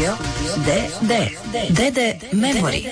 DD Memory.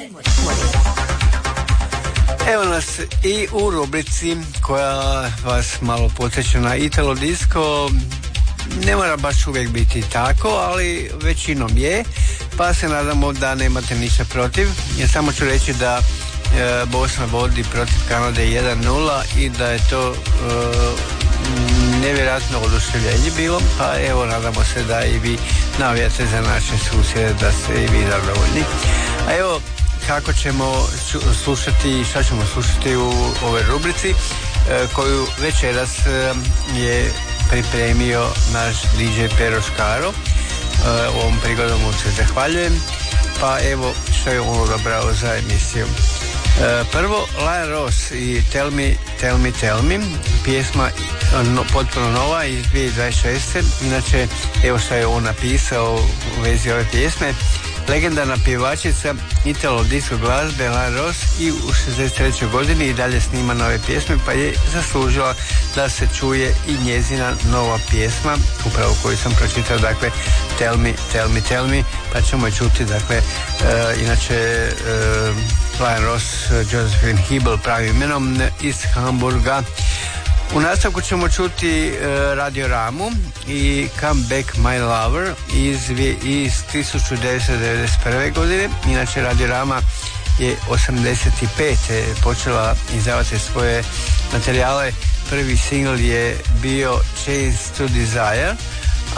Evo nas i u rubrici koja vas malo podsjeća na Italo disco. Ne mora baš uvijek biti tako, ali većinom je, pa se nadamo da nemate ništa protiv. Ja samo ću reći da Bosna vodi protiv Kanade 1-0 i da je to nevjerojatno oduševljenje bilo, pa evo nadamo se da i vi navijate za naše susjede, da ste i vi zadovoljni. A evo kako ćemo slušati, šta ćemo slušati u ovoj rubrici koju večeras je pripremio naš DJ Pero Škaro. Ovom prigodom mu se zahvaljujem, pa evo što je on odabrao za emisiju. Prvo Lion Ross i Tell Me, pjesma potpuno nova iz 2026. Inače evo što je on napisao u vezi ove pjesme. Legendarna pjevačica Italo disco glazbe Lion Ross i u 63. godini i dalje snima nove pjesme, pa je zaslužila da se čuje i njezina nova pjesma, upravo koju sam pročitao, dakle Tell Me, pa ćemo je čuti, dakle inače Lion Ross, Josephine Hibel pravim imenom, iz Hamburga. U nastavku ćemo čuti Radio Ramu i Come Back My Lover iz 1991. godine. Inače Radio Rama je 85. počela izdavati svoje materijale. Prvi single je bio Chains to Desire,